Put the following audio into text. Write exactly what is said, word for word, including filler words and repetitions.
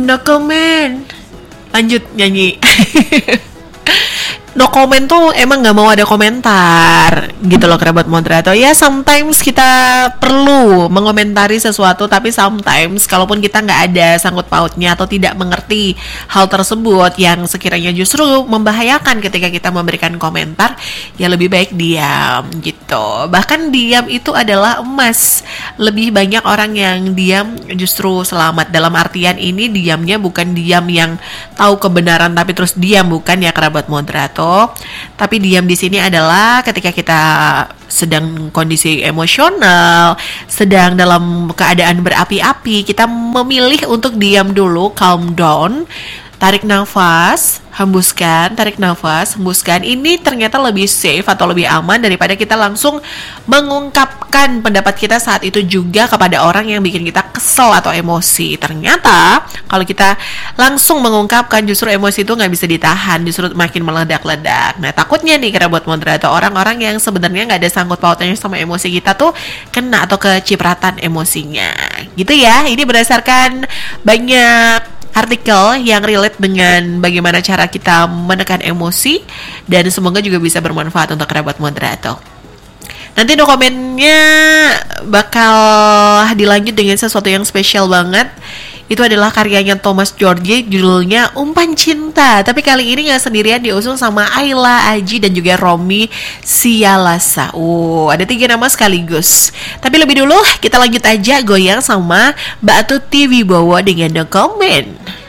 No comment. Lanjut nyanyi. No comment tuh emang gak mau ada komentar gitu loh kerabat moderator. Ya sometimes kita perlu mengomentari sesuatu, tapi sometimes kalaupun kita gak ada sangkut pautnya atau tidak mengerti hal tersebut yang sekiranya justru membahayakan ketika kita memberikan komentar, ya lebih baik diam gitu. Bahkan diam itu adalah emas. Lebih banyak orang yang diam justru selamat. Dalam artian ini diamnya bukan diam yang tahu kebenaran tapi terus diam, bukan ya kerabat moderator. Tapi diam di sini adalah ketika kita sedang kondisi emosional, sedang dalam keadaan berapi-api, kita memilih untuk diam dulu, calm down, tarik nafas, hembuskan, tarik nafas, hembuskan. Ini ternyata lebih safe atau lebih aman daripada kita langsung mengungkapkan pendapat kita saat itu juga kepada orang yang bikin kita kesel atau emosi. Ternyata kalau kita langsung mengungkapkan, justru emosi itu nggak bisa ditahan, justru makin meledak-ledak. Nah takutnya nih kerabat moderator, orang-orang yang sebenarnya nggak ada sangkut pautnya sama emosi kita tuh kena atau kecipratan emosinya. Gitu ya. Ini berdasarkan banyak artikel yang relate dengan bagaimana cara kita menekan emosi, dan semoga juga bisa bermanfaat untuk kerabat moderator. Nanti dokumennya bakal dilanjut dengan sesuatu yang spesial banget. Itu adalah karyanya Thomas George, judulnya Umpan Cinta. Tapi kali ini gak sendirian, diusung sama Ayla, Aji, dan juga Romi Sialasa. Oh, ada tiga nama sekaligus. Tapi lebih dulu kita lanjut aja goyang sama Mbak Tuti Wibowo dengan No Comment.